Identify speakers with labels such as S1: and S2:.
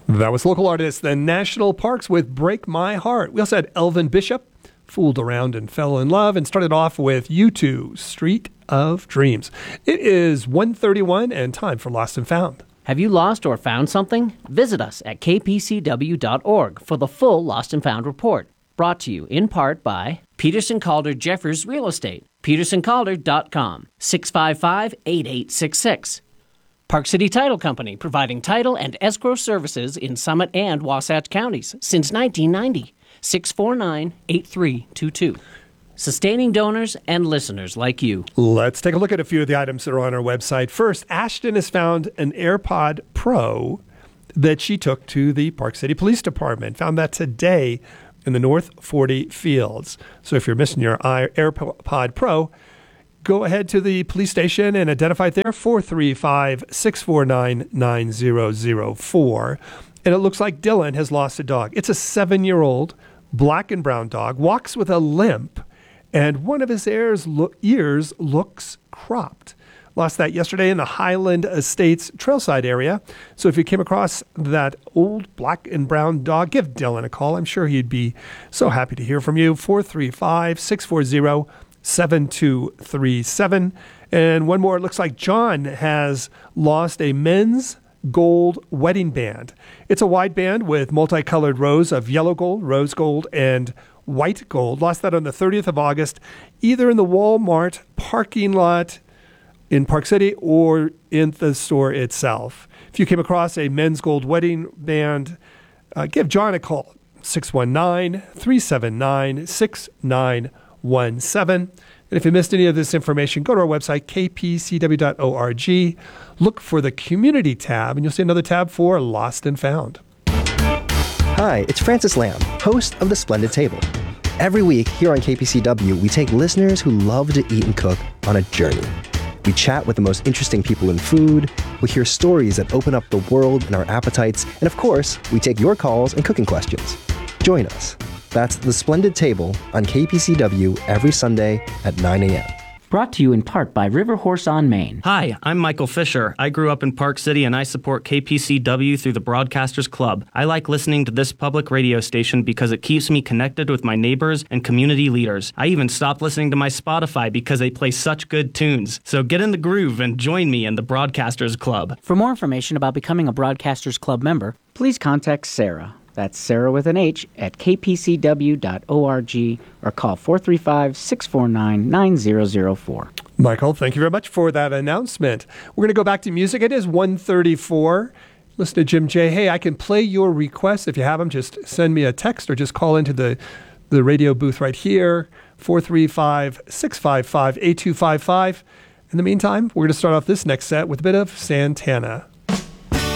S1: That was local artist, the National Parks with Break My Heart. We also had Elvin Bishop, Fooled Around and Fell in Love, and started off with U2, Street of Dreams. It is 1:31 and time for Lost and Found.
S2: Have you lost or found something? Visit us at kpcw.org for the full Lost and Found report. Brought to you in part by Peterson Calder Jeffers Real Estate, petersoncalder.com, 655-8866. Park City Title Company, providing title and escrow services in Summit and Wasatch counties since 1990, 649-8322. Sustaining donors and listeners like you.
S1: Let's take a look at a few of the items that are on our website. First, Ashton has found an AirPod Pro that she took to the Park City Police Department. Found that today in the North 40 Fields. So if you're missing your AirPod Pro, go ahead to the police station and identify it there, 435-649-9004. And it looks like Dylan has lost a dog. It's a 7-year-old black and brown dog, walks with a limp, and one of his ears looks cropped. Lost that yesterday in the Highland Estates Trailside area. So if you came across that old black and brown dog, give Dylan a call. I'm sure he'd be so happy to hear from you. 435-640-7237. And one more, it looks like John has lost a men's gold wedding band. It's a wide band with multicolored rows of yellow gold, rose gold, and white gold. Lost that on the 30th of August, either in the Walmart parking lot in Park City or in the store itself. If you came across a men's gold wedding band, give John a call, 619-379-6917. And if you missed any of this information, go to our website, kpcw.org. Look for the community tab, and you'll see another tab for Lost and Found.
S3: Hi, it's Francis Lamb, host of The Splendid Table. Every week here on KPCW, we take listeners who love to eat and cook on a journey. We chat with the most interesting people in food, we hear stories that open up the world and our appetites, and of course, we take your calls and cooking questions. Join us. That's The Splendid Table on KPCW every Sunday at 9 a.m.
S4: Brought to you in part by River Horse on Main.
S5: Hi, I'm Michael Fisher. I grew up in Park City and I support KPCW through the Broadcasters Club. I like listening to this public radio station because it keeps me connected with my neighbors and community leaders. I even stopped listening to my Spotify because they play such good tunes. So get in the groove and join me in the Broadcasters Club.
S4: For more information about becoming a Broadcasters Club member, please contact Sarah. That's Sarah with an H at kpcw.org or call 435-649-9004.
S1: Michael, thank you very much for that announcement. We're going to go back to music. It is 1:34. Listen to Jim J. Hey, I can play your requests. If you have them, just send me a text or just call into the radio booth right here, 435-655-8255. In the meantime, we're going to start off this next set with a bit of Santana.